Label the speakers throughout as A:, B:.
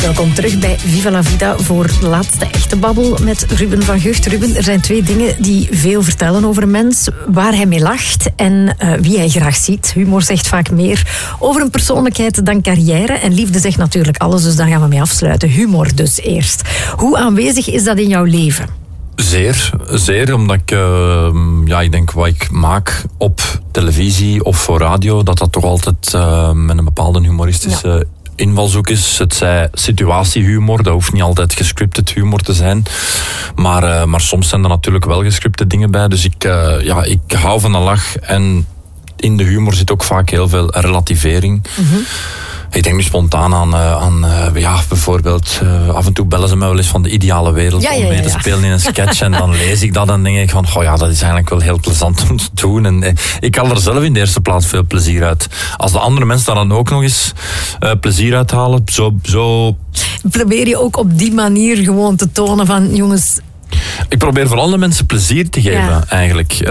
A: Welkom terug bij Viva la Vida voor de laatste echte babbel met Ruben van Gucht. Ruben, er zijn 2 dingen die veel vertellen over een mens. Waar hij mee lacht en wie hij graag ziet. Humor zegt vaak meer over een persoonlijkheid dan carrière. En liefde zegt natuurlijk alles, dus daar gaan we mee afsluiten. Humor dus eerst. Hoe aanwezig is dat in jouw leven?
B: Zeer, omdat ik denk wat ik maak op televisie of voor radio, dat toch altijd met een bepaalde humoristische invalshoek is. Het zij situatiehumor, dat hoeft niet altijd gescripted humor te zijn. Maar soms zijn er natuurlijk wel gescripte dingen bij. Dus ik hou van een lach en in de humor zit ook vaak heel veel relativering. Mm-hmm. Ik denk nu spontaan aan bijvoorbeeld, af en toe bellen ze mij wel eens van de ideale wereld om mee te spelen in een sketch. En dan lees ik dat en denk ik van, dat is eigenlijk wel heel plezant om te doen. En ik haal er zelf in de eerste plaats veel plezier uit. Als de andere mensen daar dan ook nog eens plezier uit halen, zo...
A: Probeer je ook op die manier gewoon te tonen van, jongens...
B: Ik probeer vooral de mensen plezier te geven, eigenlijk.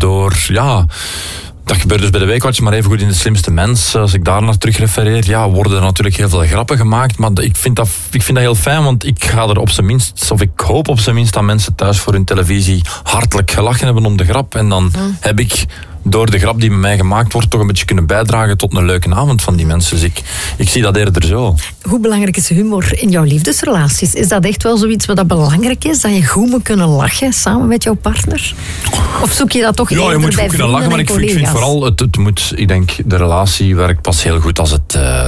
B: Dat gebeurt dus bij de Weekwatch, maar even goed in De Slimste Mens. Als ik daar naar terug refereer, worden er natuurlijk heel veel grappen gemaakt. Maar ik vind dat heel fijn, want ik ga er op zijn minst, of ik hoop op zijn minst dat mensen thuis voor hun televisie hartelijk gelachen hebben om de grap. En dan heb ik door de grap die met mij gemaakt wordt toch een beetje kunnen bijdragen tot een leuke avond van die mensen. Dus ik zie dat eerder zo.
A: Hoe belangrijk is humor in jouw liefdesrelaties? Is dat echt wel zoiets wat belangrijk is? Dat je goed moet kunnen lachen samen met jouw partner? Of zoek je dat toch eerder bij vrienden en collega's? Ja, je moet goed kunnen lachen, maar ik vind vooral, het moet, ik denk, de relatie werkt pas heel goed als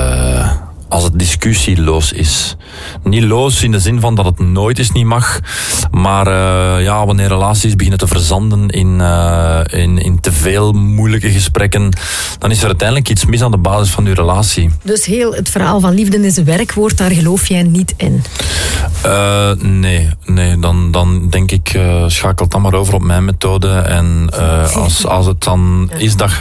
A: het discussieloos is. Niet loos in de zin van dat het nooit eens niet mag, maar wanneer relaties beginnen te verzanden in te veel moeilijke gesprekken, dan is er uiteindelijk iets mis aan de basis van uw relatie. Dus heel het verhaal van liefde is een werkwoord, daar geloof jij niet in? Nee, dan denk ik, schakel dan maar over op mijn methode en als het dan is dat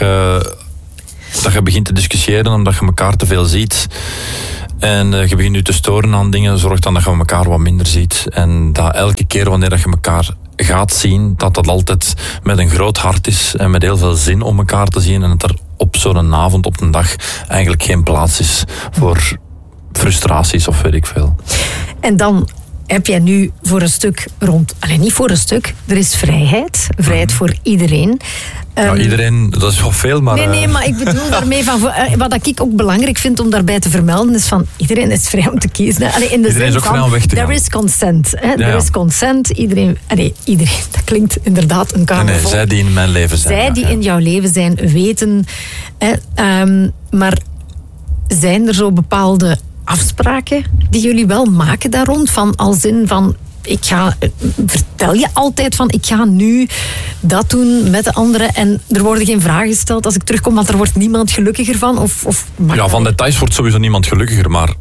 A: je begint te discussiëren omdat je elkaar te veel ziet en je begint nu te storen aan dingen, zorg dan dat je elkaar wat minder ziet en dat elke keer wanneer je elkaar gaat zien, dat altijd met een groot hart is en met heel veel zin om elkaar te zien en dat er op zo'n avond, op een dag eigenlijk geen plaats is voor frustraties of weet ik veel. En dan heb jij nu voor een stuk niet voor een stuk, er is vrijheid voor iedereen. Iedereen, dat is wel veel, maar... Nee, maar ik bedoel daarmee van... Wat ik ook belangrijk vind om daarbij te vermelden is van... Iedereen is vrij om te kiezen. In de iedereen is ook vrij om weg te gaan. There is consent. Er is consent. Iedereen, dat klinkt inderdaad een kamer vol.
B: Zij die in mijn leven zijn.
A: Zij die in jouw leven zijn, weten... maar zijn er zo bepaalde afspraken die jullie wel maken daar rond? Van als in van... vertel je altijd van ik ga nu dat doen met de anderen en er worden geen vragen gesteld als ik terugkom, want er wordt niemand gelukkiger van? Van details wordt sowieso niemand gelukkiger, maar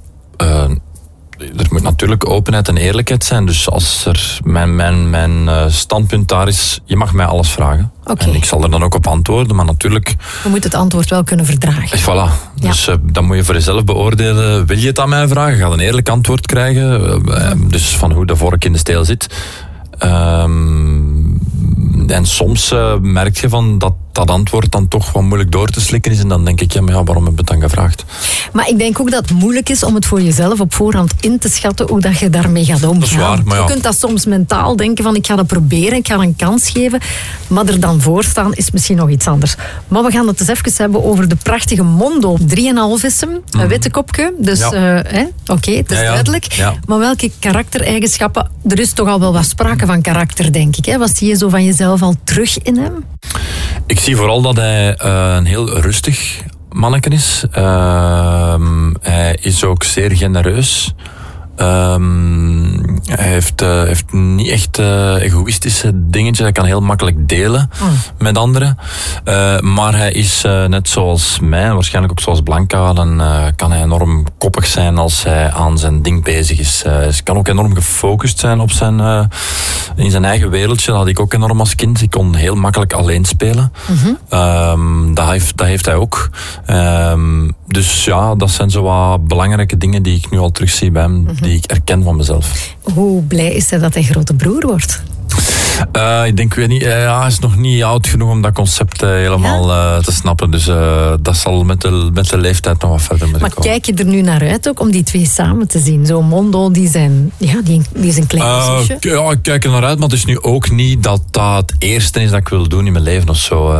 A: er moet natuurlijk openheid en eerlijkheid zijn. Dus als er mijn standpunt daar is, je mag mij alles vragen. Okay. En ik zal er dan ook op antwoorden, maar natuurlijk... Je moet het antwoord wel kunnen verdragen. Voilà. Ja. Dus dan moet je voor jezelf beoordelen. Wil je het aan mij vragen? Ga een eerlijk antwoord krijgen. Dus van hoe de vork in de steel zit. En soms merk je van dat antwoord dan toch wat moeilijk door te slikken is. En dan denk ik, waarom heb je het dan gevraagd? Maar ik denk ook dat het moeilijk is om het voor jezelf op voorhand in te schatten hoe dat je daarmee gaat omgaan. Dat is waar, maar je kunt dat soms mentaal denken van ik ga dat proberen, ik ga een kans geven. Maar er dan voor staan is misschien nog iets anders. Maar we gaan het eens even hebben over de prachtige Mondo. 3,5 is hem, een witte kopje. Dus oké, het is duidelijk. Ja. Maar welke karaktereigenschappen? Er is toch al wel wat sprake van karakter, denk ik. Hè? Wat zie je zo van jezelf al terug in hem? Ik zie vooral dat hij een heel rustig manneken is. Hij is ook zeer genereus. Hij heeft niet echt egoïstische dingetjes. Hij kan heel makkelijk delen met anderen. Maar hij is net zoals mij, waarschijnlijk ook zoals Blanca, dan kan hij enorm koppig zijn als hij aan zijn ding bezig is. Hij kan ook enorm gefocust zijn op in zijn eigen wereldje. Dat had ik ook enorm als kind. Ik kon heel makkelijk alleen spelen. Mm-hmm. Dat heeft hij ook. Dus dat zijn zo wat belangrijke dingen die ik nu al terugzie bij hem, die ik herken van mezelf. Hoe blij is hij dat hij grote broer wordt?
B: Ik denk, weet niet, hij is nog niet oud genoeg om dat concept helemaal te snappen. Dus dat zal met de leeftijd nog wat verder moeten komen.
A: Maar kijk je er nu naar uit ook om die twee samen te zien? Zo Mondo, die zijn kleine zusje.
B: Ja, ik kijk er naar uit, maar het is nu ook niet dat het eerste is dat ik wil doen in mijn leven of zo.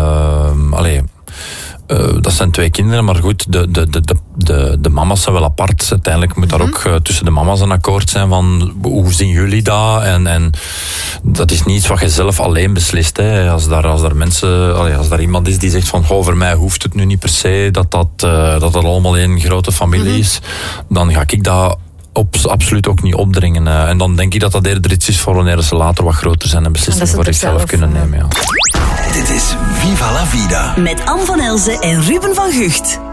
B: Dat zijn 2 kinderen, maar goed, de mama's zijn wel apart. Uiteindelijk moet daar ook tussen de mama's een akkoord zijn van hoe zien jullie dat? En dat is niet iets wat je zelf alleen beslist. Hè. Als daar iemand is die zegt van voor mij hoeft het nu niet per se dat allemaal één grote familie is, dan ga ik dat absoluut ook niet opdringen. En dan denk ik dat dat eerder iets is voor wanneer ze later wat groter zijn en beslissingen voor zichzelf kunnen nemen. Ja.
C: Dit is Viva la Vida.
D: Met Anne van Elzen en Ruben van Gucht.